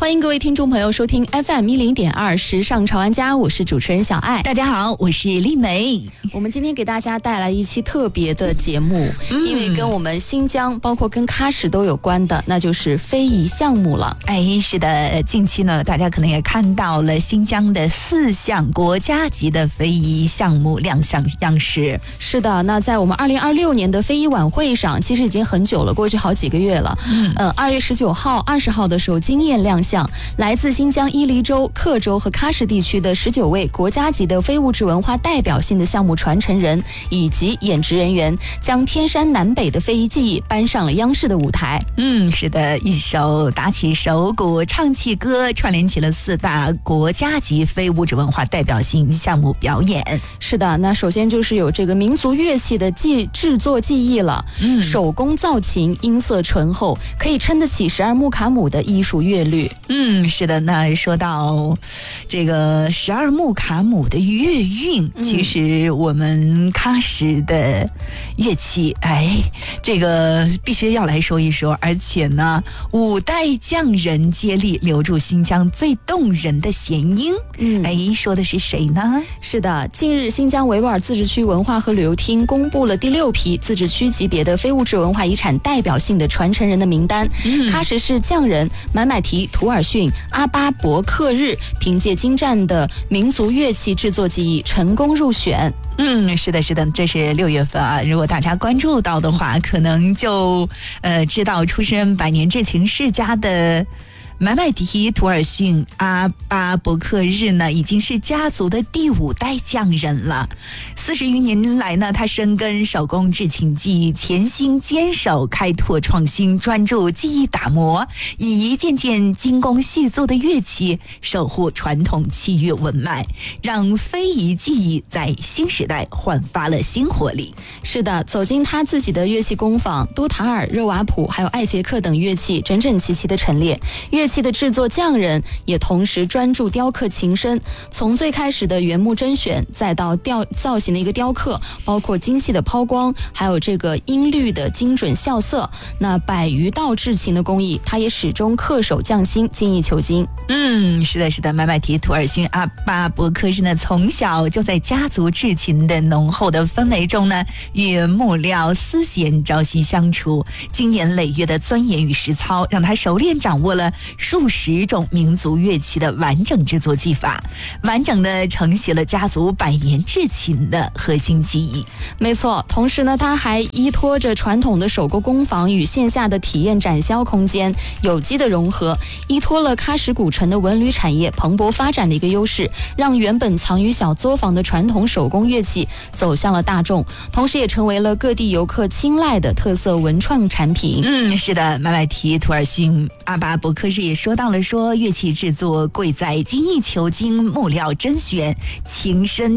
欢迎各位听众朋友收听 FM10.2时尚潮玩家，我是主持人小爱。 大家好，我是丽梅。 我们今天给大家带来一期特别的节目，因为跟我们新疆包括跟喀什都有关的，那就是非遗项目了。 是的，近期呢大家可能也看到了新疆的4项国家级的非遗项目亮相样式。 是的，那在我们2026年的非遗晚会上，其实已经很久了，过去好几个月了。2月19号、20号的时候惊艳亮相，来自新疆伊犁州、克州和喀什地区的19位国家级的非物质文化代表性的项目传承人以及演职人员，将天山南北的非遗技艺搬上了央视的舞台。 是的，一手打起手鼓，唱起歌，串联起了4大国家级非物质文化代表性项目表演。 是的，那首先就是有这个民族乐器的制作技艺了。手工造琴，音色醇厚，可以撑得起12木卡姆的艺术乐律。 是的，那说到这个12木卡姆的乐韵，其实我们喀什的乐器，这个必须要来说一说，而且呢，5代匠人接力留住新疆最动人的弦音。说的是谁呢？是的，近日新疆维吾尔自治区文化和旅游厅公布了第6批自治区级别的非物质文化遗产代表性的传承人的名单。喀什市匠人买买提、图尔逊、阿巴伯克日凭借精湛的民族乐器制作技艺成功入选。 是的，这是6月份啊。如果大家关注到的话，可能就知道出身百年制琴世家的买买提、图尔逊、阿巴伯克日呢，已经是家族的第5代匠人了。40余年来呢，他深耕手工制琴技艺，潜心坚守，开拓创新，专注技艺打磨，以一件件精工细作的乐器守护传统器乐文脉，让非遗技艺在新时代焕发了新活力。 是的，走进他自己的乐器工坊，都塔尔、热瓦普还有艾捷克等乐器整整齐齐的陈列，乐器的制作匠人也同时专注雕刻琴身，从最开始的原木甄选，再到造型的一个雕刻，包括精细的抛光，还有这个音律的精准校色，那100余道制琴的工艺，他也始终恪守匠心，精益求精。 是的，买买提、图尔逊、阿巴伯克日呢，从小就在家族制琴的浓厚的氛围中呢，与木料丝弦朝夕相处，经年累月的钻研与实操，让他熟练掌握了数10种民族乐器的完整制作技法，完整的承袭了家族100年制琴的核心技艺。 没错，同时呢，他还依托着传统的手工工坊与线下的体验展销空间有机的融合，依托了喀什古城的文旅产业蓬勃发展的一个优势，让原本藏于小作坊的传统手工乐器走向了大众，同时也成为了各地游客青睐的特色文创产品。 是的，买买提、图尔逊、阿巴伯克日也说到了，乐器制作贵在精益求精，木料甄选，琴身